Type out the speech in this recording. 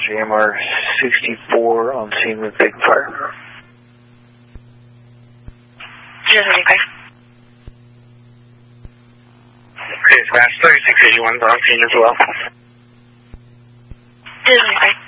JMR 64 on scene with big fire. 075. Okay, Smash 3681 on scene as well. 075.